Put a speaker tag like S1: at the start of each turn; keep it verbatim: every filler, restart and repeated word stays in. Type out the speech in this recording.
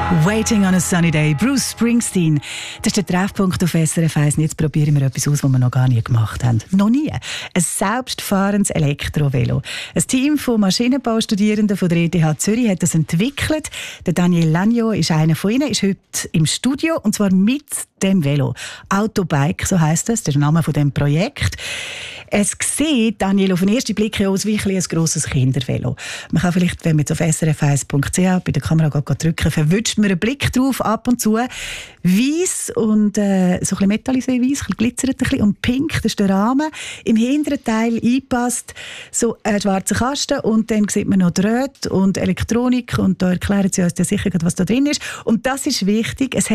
S1: Waiting on a Sunny Day, Bruce Springsteen. Das ist der Treffpunkt auf S R F eins. Jetzt probieren wir etwas aus, was wir noch gar nie gemacht haben. Noch nie. Ein selbstfahrendes Elektrovelo. Ein Team von Maschinenbaustudierenden von der E T H Zürich hat das entwickelt. Der Daniel Lanio ist einer von ihnen, ist heute im Studio, und zwar mit dem Velo. Autobike, so heisst das, der Name von dem Projekt. Es sieht, Daniel, auf den ersten Blick aus wie ein grosses Kindervelo. Man kann vielleicht, wenn man jetzt auf S R F eins Punkt c h bei der Kamera drücken, verwünscht man einen Blick drauf, ab und zu. Weiss und äh, so ein bisschen metallisé weiss, ein bisschen glitzert ein bisschen, und pink, das ist der Rahmen. Im hinteren Teil einpasst so ein schwarzer Kasten, und dann sieht man noch Drähte und Elektronik, und da erklären sie uns ja sicher, was da drin ist. Und das ist wichtig, es hat